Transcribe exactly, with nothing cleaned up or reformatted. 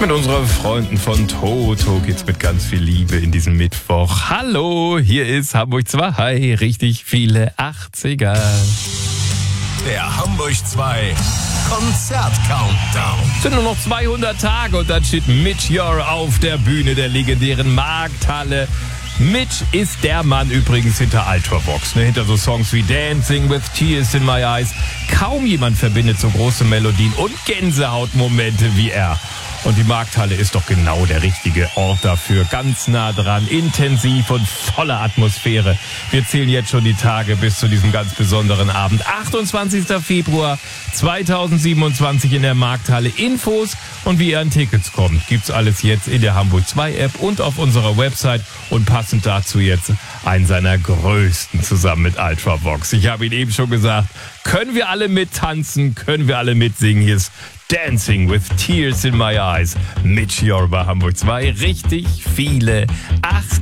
Mit unseren Freunden von Toto geht's mit ganz viel Liebe in diesem Mittwoch. Hallo, hier ist Hamburg zwei, richtig viele achtziger. Der Hamburg zwei Konzert-Countdown. Es sind nur noch zweihundert Tage und dann steht Mitch Ure auf der Bühne der legendären Markthalle. Mitch ist der Mann übrigens hinter Ultravox, ne? Hinter so Songs wie Dancing with Tears in My Eyes. Kaum jemand verbindet so große Melodien und Gänsehautmomente wie er. Und die Markthalle ist doch genau der richtige Ort dafür. Ganz nah dran, intensiv und voller Atmosphäre. Wir zählen jetzt schon die Tage bis zu diesem ganz besonderen Abend. achtundzwanzigster Februar zweitausendsiebenundzwanzig in der Markthalle. Infos und wie ihr an Tickets kommt, gibt's alles jetzt in der Hamburg zwei App und auf unserer Website. Und passend dazu jetzt einen seiner größten zusammen mit Ultravox. Ich habe ihn eben schon gesagt, können wir alle mittanzen, können wir alle mitsingen. Hier ist Dancing with Tears in My Eyes. Mitch Ure bei Hamburg zwei. Richtig viele acht